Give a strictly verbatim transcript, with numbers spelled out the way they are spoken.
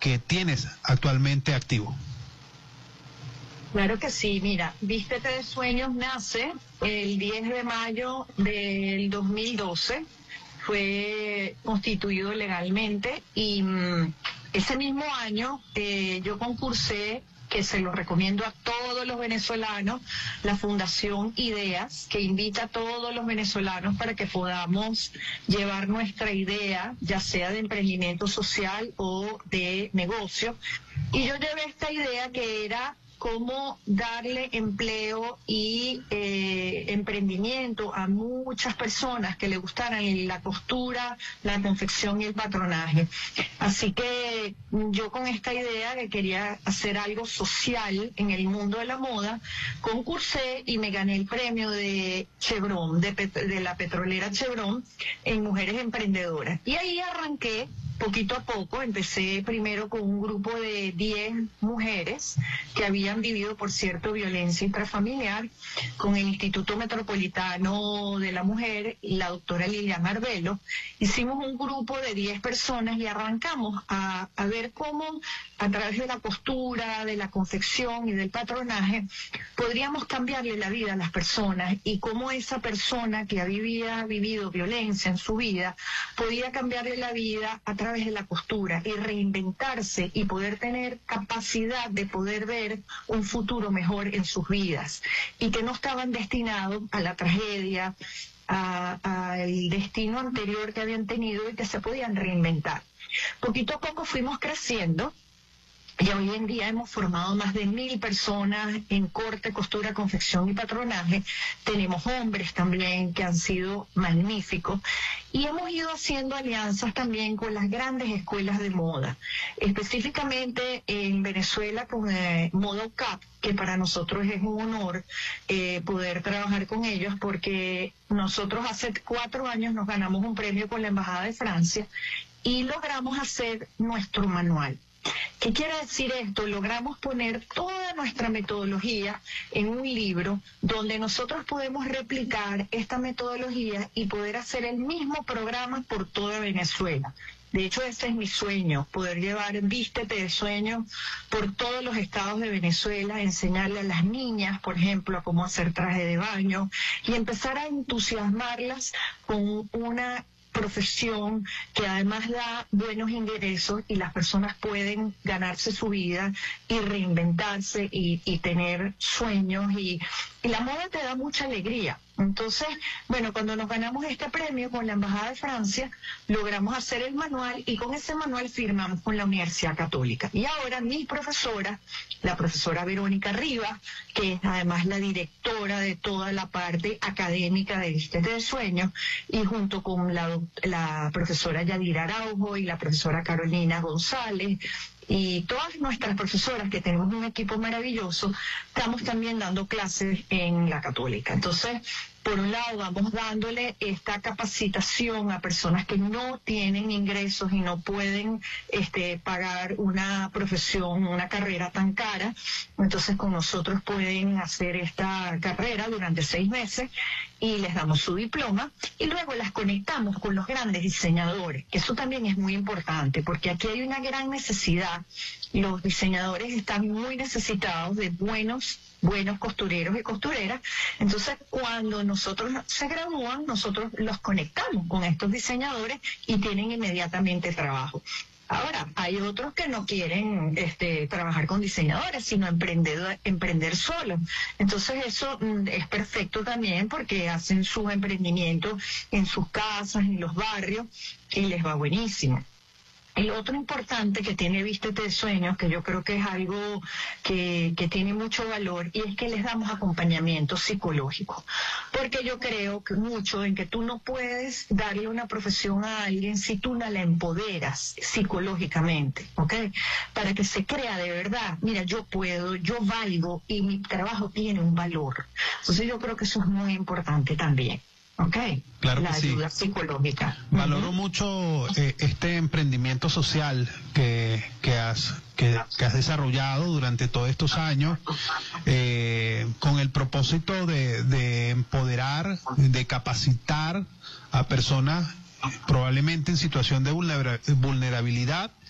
que tienes actualmente activo. Claro que sí, mira, Vístete de Sueños nace el diez de mayo del dos mil doce, fue constituido legalmente y mmm, ese mismo año eh, yo concursé, que se lo recomiendo a todos los venezolanos, la Fundación Ideas, que invita a todos los venezolanos para que podamos llevar nuestra idea, ya sea de emprendimiento social o de negocio. Y yo llevé esta idea que era cómo darle empleo y eh, emprendimiento a muchas personas que le gustaran la costura, la confección y el patronaje. Así que yo con esta idea que quería hacer algo social en el mundo de la moda, concursé y me gané el premio de Chevron, de, de la petrolera Chevron, en Mujeres Emprendedoras. Y ahí arranqué poquito a poco. Empecé primero con un grupo de diez mujeres que habían vivido, por cierto, violencia intrafamiliar, con el Instituto Metropolitano de la Mujer y la doctora Liliana Arbelo. Hicimos un grupo de diez personas y arrancamos a, a ver cómo, a través de la costura, de la confección y del patronaje, podríamos cambiarle la vida a las personas, y cómo esa persona que había vivido violencia en su vida podía cambiarle la vida a través de la costura y reinventarse y poder tener capacidad de poder ver un futuro mejor en sus vidas, y que no estaban destinados a la tragedia, al destino anterior que habían tenido, y que se podían reinventar. Poquito a poco fuimos creciendo. Y hoy en día hemos formado más de mil personas en corte, costura, confección y patronaje. Tenemos hombres también que han sido magníficos. Y hemos ido haciendo alianzas también con las grandes escuelas de moda. Específicamente en Venezuela con eh, Moda U C A P, que para nosotros es un honor eh, poder trabajar con ellos, porque nosotros hace cuatro años nos ganamos un premio con la Embajada de Francia y logramos hacer nuestro manual. ¿Qué quiere decir esto? Logramos poner toda nuestra metodología en un libro donde nosotros podemos replicar esta metodología y poder hacer el mismo programa por toda Venezuela. De hecho, ese es mi sueño, poder llevar Vístete de Sueños por todos los estados de Venezuela, enseñarle a las niñas, por ejemplo, a cómo hacer traje de baño y empezar a entusiasmarlas con una profesión que además da buenos ingresos, y las personas pueden ganarse su vida y reinventarse y, y tener sueños, y, y la moda te da mucha alegría. Entonces, bueno, cuando nos ganamos este premio con la Embajada de Francia, logramos hacer el manual, y con ese manual firmamos con la Universidad Católica. Y ahora mi profesora, la profesora Verónica Rivas, que es además la directora de toda la parte académica de Vístete de Sueños, y junto con la, la profesora Yadira Araujo y la profesora Carolina González, y todas nuestras profesoras, que tenemos un equipo maravilloso, estamos también dando clases en la Católica. Entonces, por un lado, vamos dándole esta capacitación a personas que no tienen ingresos y no pueden este, pagar una profesión, una carrera tan cara. Entonces, con nosotros pueden hacer esta carrera durante seis meses y les damos su diploma, y luego las conectamos con los grandes diseñadores, que eso también es muy importante, porque aquí hay una gran necesidad. Los diseñadores están muy necesitados de buenos buenos costureros y costureras. Entonces, cuando nosotros se gradúan, nosotros los conectamos con estos diseñadores y tienen inmediatamente trabajo. Ahora, hay otros que no quieren este, trabajar con diseñadores, sino emprender, emprender solos. Entonces, eso mm, es perfecto también, porque hacen sus emprendimientos en sus casas, en los barrios, y les va buenísimo. El otro importante que tiene Vístete de Sueños, que yo creo que es algo que, que tiene mucho valor, y es que les damos acompañamiento psicológico. Porque yo creo que mucho en que tú no puedes darle una profesión a alguien si tú no la empoderas psicológicamente, ¿ok? Para que se crea de verdad, mira, yo puedo, yo valgo y mi trabajo tiene un valor. Entonces yo creo que eso es muy importante también. Ok, claro la que ayuda sí. psicológica. Valoro Uh-huh. mucho eh, este emprendimiento social que, que, has, que, que has desarrollado durante todos estos años, eh, con el propósito de, de empoderar, de capacitar a personas probablemente en situación de vulnerabilidad